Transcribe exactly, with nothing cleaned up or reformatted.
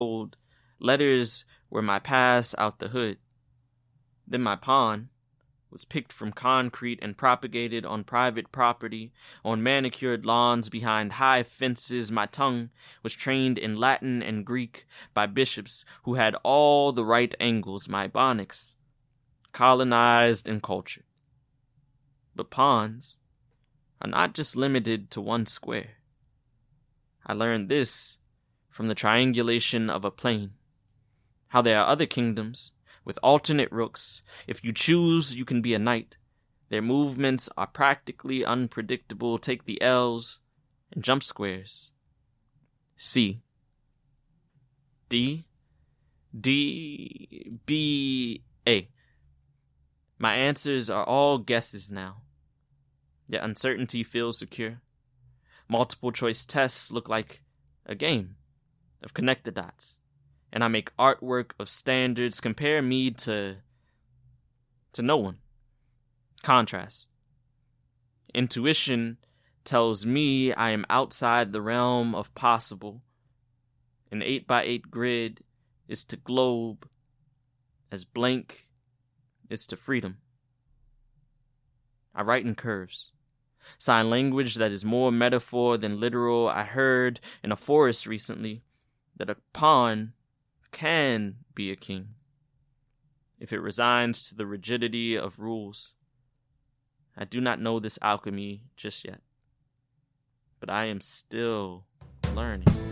old. Letters were my pass out the hood. Then my pawn was picked from concrete and propagated on private property, on manicured lawns behind high fences. My tongue was trained in Latin and Greek by bishops who had all the right angles. My bonics colonized and cultured. But pawns are not just limited to one square. I learned this from the triangulation of a plane. How there are other kingdoms with alternate rooks. If you choose, you can be a knight. Their movements are practically unpredictable. Take the L's and jump squares. C. D. D. B. A. My answers are all guesses now. Yet uncertainty feels secure. Multiple choice tests look like a game of connect the dots. And I make artwork of standards. Compare me to to no one. Contrast. Intuition tells me I am outside the realm of possible. An eight by eight grid is to globe as blank is to freedom. I write in curves. Sign language that is more metaphor than literal. I heard in a forest recently that a pawn can be a king if it resigns to the rigidity of rules. I do not know this alchemy just yet, but I am still learning.